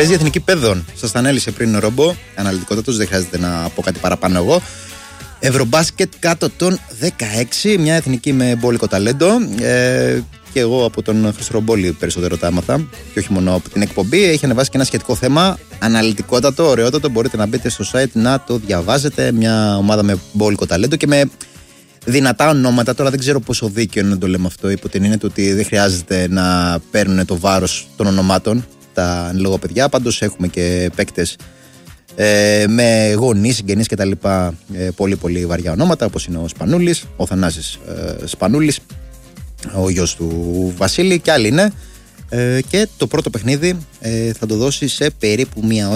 Παίζει η Εθνική Παιδών. Σας τα ανέλησε πριν ο Ρομπό. Αναλυτικότατος, δεν χρειάζεται να πω κάτι παραπάνω εγώ. Ευρωμπάσκετ κάτω των 16. Μια εθνική με μπόλικο ταλέντο. Και εγώ από τον Χρυστρομπόλη περισσότερο τα άμαθα. Και όχι μόνο από την εκπομπή. Έχει ανεβάσει και ένα σχετικό θέμα. Αναλυτικότατο, ωραιότατο. Μπορείτε να μπείτε στο site να το διαβάζετε. Μια ομάδα με μπόλικο ταλέντο και με δυνατά ονόματα. Τώρα δεν ξέρω πόσο δίκαιο είναι να το λέμε αυτό. Υπό την έννοια του ότι δεν χρειάζεται να παίρνουν το βάρος των ονομάτων τα εν λόγω παιδιά. Πάντως έχουμε και παίκτες με γονείς, συγγενείς κτλ. Πολύ πολύ βαριά ονόματα, όπως είναι ο Σπανούλης, ο Θανάσης Σπανούλης, ο γιος του Βασίλη και άλλοι είναι. Και το πρώτο παιχνίδι θα το δώσει σε περίπου 1 ώρα.